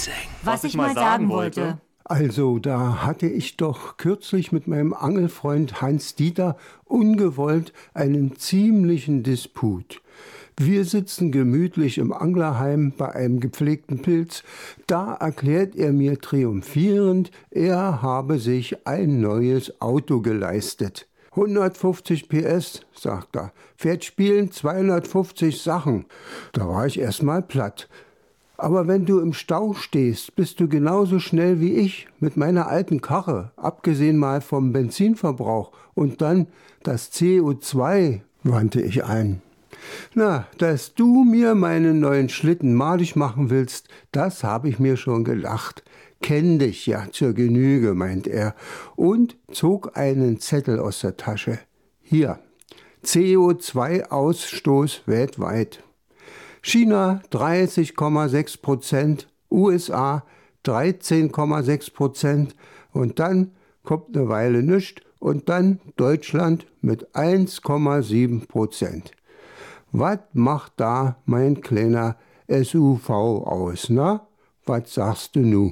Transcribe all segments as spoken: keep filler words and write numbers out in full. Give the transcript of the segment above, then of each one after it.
Was ich mal sagen wollte. Also, da hatte ich doch kürzlich mit meinem Angelfreund Hans-Dieter ungewollt einen ziemlichen Disput. Wir sitzen gemütlich im Anglerheim bei einem gepflegten Pilz. Da erklärt er mir triumphierend, er habe sich ein neues Auto geleistet. hundertfünfzig P S, sagt er, fährt spielen zweihundertfünfzig Sachen. Da war ich erst mal platt. Aber wenn du im Stau stehst, bist du genauso schnell wie ich mit meiner alten Karre, abgesehen mal vom Benzinverbrauch. Und dann das C O zwei, wandte ich ein. Na, dass du mir meinen neuen Schlitten madig machen willst, das habe ich mir schon gedacht. Kenn dich ja zur Genüge, meint er, und zog einen Zettel aus der Tasche. Hier, C O zwei Ausstoß weltweit. China dreißig Komma sechs Prozent, U S A dreizehn Komma sechs Prozent und dann kommt eine Weile nichts und dann Deutschland mit eins Komma sieben Prozent. Was macht da mein kleiner S U V aus, na? Was sagst du nu?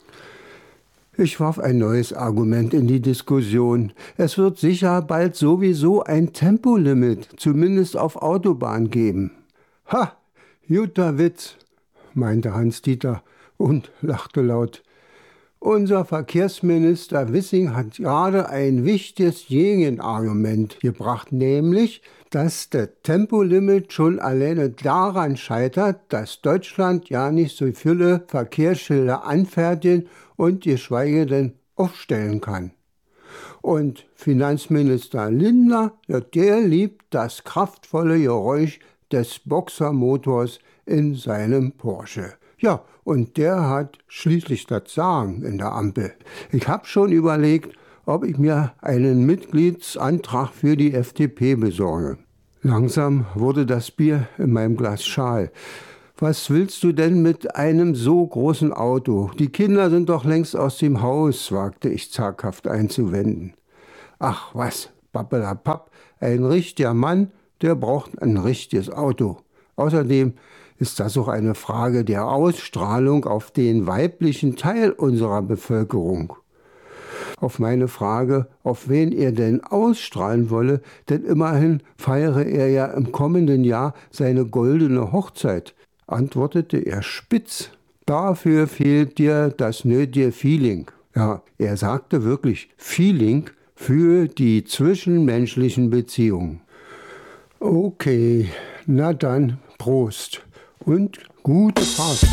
Ich warf ein neues Argument in die Diskussion. Es wird sicher bald sowieso ein Tempolimit, zumindest auf Autobahn geben. Ha! Guter Witz, meinte Hans-Dieter und lachte laut. Unser Verkehrsminister Wissing hat gerade ein wichtiges Gegenargument gebracht, nämlich, dass das Tempolimit schon alleine daran scheitert, dass Deutschland ja nicht so viele Verkehrsschilder anfertigen und geschweige denn aufstellen kann. Und Finanzminister Lindner, ja, der liebt das kraftvolle Geräusch des Boxermotors in seinem Porsche. Ja, und der hat schließlich das Sagen in der Ampel. Ich habe schon überlegt, ob ich mir einen Mitgliedsantrag für die F D P besorge. Langsam wurde das Bier in meinem Glas schal. Was willst du denn mit einem so großen Auto? Die Kinder sind doch längst aus dem Haus, wagte ich zaghaft einzuwenden. Ach was, pappelapapp, ein richtiger Mann, der braucht ein richtiges Auto. Außerdem ist das auch eine Frage der Ausstrahlung auf den weiblichen Teil unserer Bevölkerung. Auf meine Frage, auf wen er denn ausstrahlen wolle, denn immerhin feiere er ja im kommenden Jahr seine goldene Hochzeit, antwortete er spitz. Dafür fehlt dir das nötige Feeling. Ja, er sagte wirklich Feeling für die zwischenmenschlichen Beziehungen. Okay, na dann, Prost und gute Fahrt.